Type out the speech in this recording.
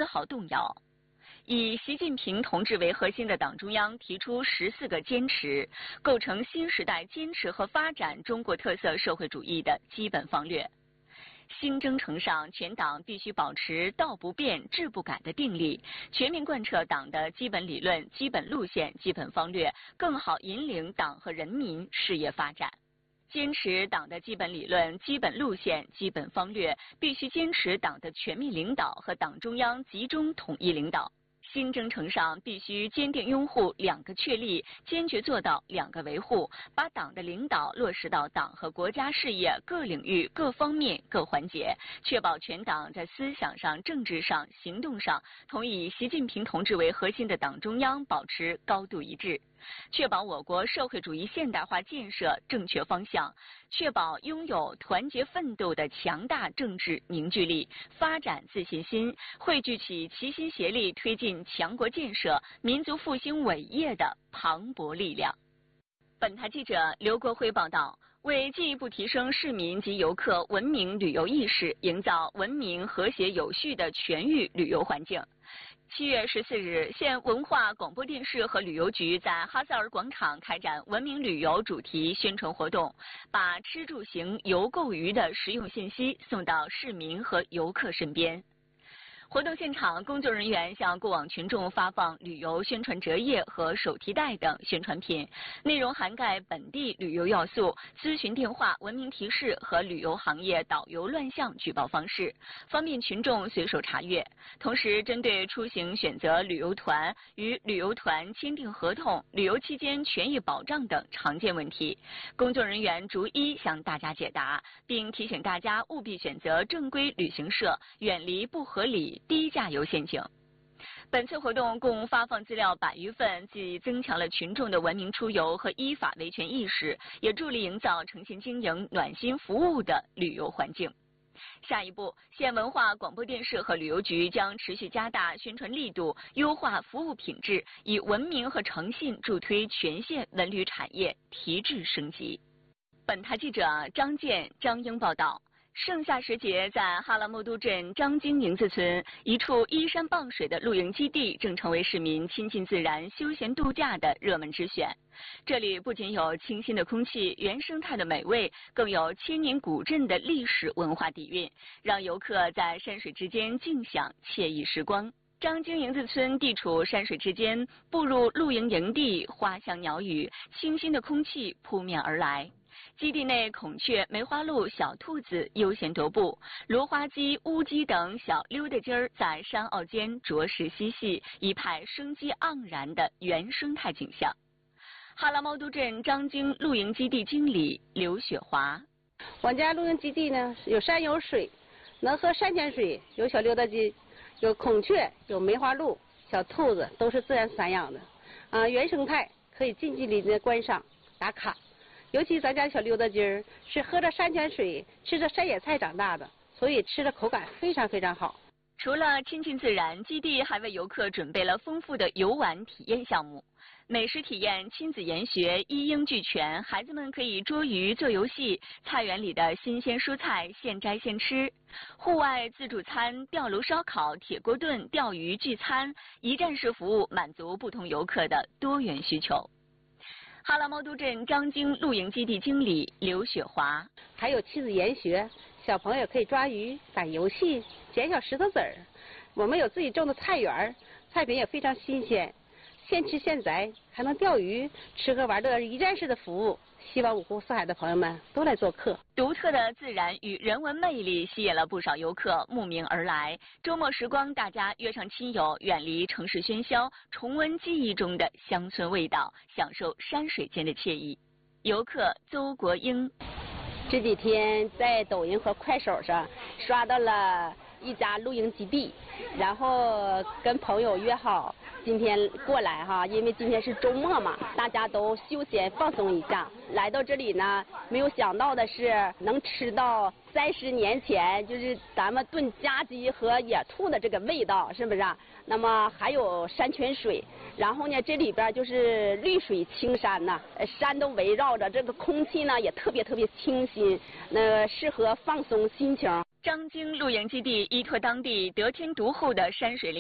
毫动摇。以习近平同志为核心的党中央提出14个坚持，构成新时代坚持和发展中国特色社会主义的基本方略。新征程上，全党必须保持道不变、志不改的定力，全面贯彻党的基本理论、基本路线、基本方略，更好引领党和人民事业发展。坚持党的基本理论、基本路线、基本方略，必须坚持党的全面领导和党中央集中统一领导。新征程上必须坚定拥护2个确立，坚决做到2个维护，把党的领导落实到党和国家事业各领域、各方面、各环节，确保全党在思想上、政治上、行动上同以习近平同志为核心的党中央保持高度一致，确保我国社会主义现代化建设正确方向，确保拥有团结奋斗的强大政治凝聚力、发展自信心，汇聚起齐心协力推进强国建设、民族复兴伟业的磅礴力量。本台记者刘国辉报道。为进一步提升市民及游客文明旅游意识，营造文明、和谐、有序的全域旅游环境，7月14日，县文化广播电视和旅游局在哈萨尔广场开展文明旅游主题宣传活动，把吃住行游购娱的实用信息送到市民和游客身边。活动现场，工作人员向过往群众发放旅游宣传折页和手提袋等宣传品，内容涵盖本地旅游要素、咨询电话、文明提示和旅游行业导游乱象举报方式，方便群众随手查阅。同时，针对出行选择旅游团、与旅游团签订合同、旅游期间权益保障等常见问题，工作人员逐一向大家解答，并提醒大家务必选择正规旅行社，远离不合理低价游陷阱。本次活动共发放资料100余份，既增强了群众的文明出游和依法维权意识，也助力营造诚信经营、暖心服务的旅游环境。下一步，县文化广播电视和旅游局将持续加大宣传力度，优化服务品质，以文明和诚信助推全县文旅产业提质升级。本台记者张健、张英报道。盛夏时节，在哈拉木都镇张京营子村一处依山傍水的露营基地，正成为市民亲近自然、休闲度假的热门之选。这里不仅有清新的空气、原生态的美味，更有千年古镇的历史文化底蕴，让游客在山水之间静享惬意时光。张京营子村地处山水之间，步入露营营地，花香鸟语，清新的空气扑面而来。基地内，孔雀、梅花鹿、小兔子悠闲踱步，芦花鸡、乌鸡等小溜达鸡儿在山坳间啄食嬉戏，一派生机盎然的原生态景象。哈拉猫都镇张京露营基地经理刘雪华： 我家露营基地呢，有山有水，能喝山泉水，有小溜达鸡，有孔雀，有梅花鹿、小兔子，都是自然散养的，原生态，可以近距离的观赏打卡。尤其咱家小溜达鸡儿是喝着山泉水、吃着山野菜长大的，所以吃的口感非常非常好。 除了亲近自然，基地还为游客准备了丰富的游玩体验项目。美食体验亲子研学一应俱全，孩子们可以捉鱼做游戏，菜园里的新鲜蔬菜现摘现吃，户外自助餐、吊炉烧烤、铁锅炖、钓鱼聚餐，一站式服务满足不同游客的多元需求。哈拉猫都镇张京露营基地经理刘雪华： 还有亲子研学，小朋友可以抓鱼、打游戏、捡小石头子儿。我们有自己种的菜园，菜品也非常新鲜，现吃现摘，还能钓鱼，吃喝玩乐一站式的服务。希望五湖四海的朋友们都来做客。 独特的自然与人文魅力吸引了不少游客慕名而来。周末时光，大家约上亲友，远离城市喧嚣，重温记忆中的乡村味道，享受山水间的惬意。游客邹国英： 这几天在抖音和快手上刷到了一家露营基地，然后跟朋友约好今天过来哈，因为今天是周末嘛，大家都休闲放松一下。来到这里呢，没有想到的是能吃到30年前就是咱们炖家鸡和野兔的这个味道，是不是？那么还有山泉水，然后呢，这里边就是绿水青山呐，山都围绕着，这个空气呢也特别清新，适合放松心情。 张京露营基地依托当地得天独厚的山水林